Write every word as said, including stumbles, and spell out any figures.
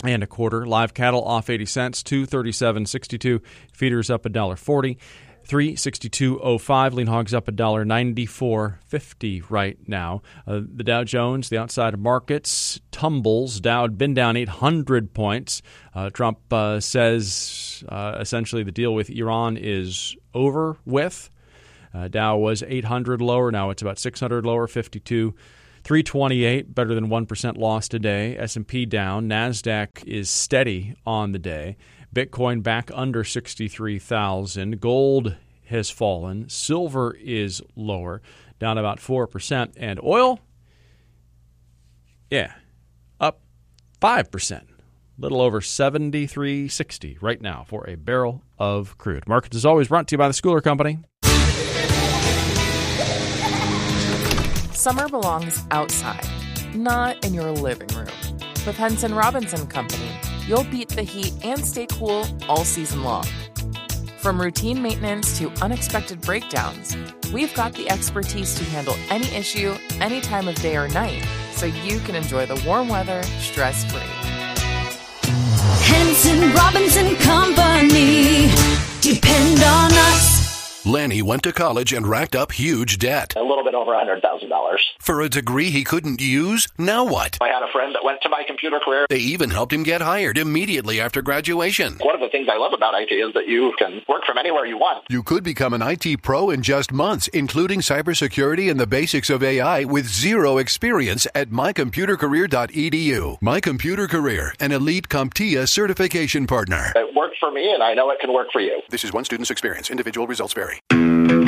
and a quarter. Live cattle off eighty cents, two thirty-seven sixty-two. Feeders up one dollar forty, three sixty-two oh five. Lean hogs up one dollar ninety-four fifty right now. Uh, the Dow Jones, the outside markets, tumbles. Dow had been down eight hundred points. Uh, Trump uh, says uh, essentially the deal with Iran is over with. Uh, Dow was eight hundred lower. Now it's about six hundred lower, fifty-two. three twenty-eight, better than one percent loss today. S and P down. NASDAQ is steady on the day. Bitcoin back under sixty-three thousand. Gold has fallen. Silver is lower, down about four percent. And oil, yeah, up five percent. Little over seventy-three sixty right now for a barrel of crude. Markets, as always, brought to you by the Schooler Company. Summer belongs outside, not in your living room. With Henson Robinson Company, you'll beat the heat and stay cool all season long. From routine maintenance to unexpected breakdowns, we've got the expertise to handle any issue, any time of day or night, so you can enjoy the warm weather stress-free. Henson Robinson Company. Depend on us. Lanny went to college and racked up huge debt. A little bit over one hundred thousand dollars. For a degree he couldn't use? Now what? I had a friend that went to my computer career. They even helped him get hired immediately after graduation. One of the things I love about I T is that you can work from anywhere you want. You could become an I T pro in just months, including cybersecurity and the basics of A I with zero experience at my computer career dot e d u. My Computer Career, an elite CompTIA certification partner. It worked for me, and I know it can work for you. This is one student's experience. Individual results vary.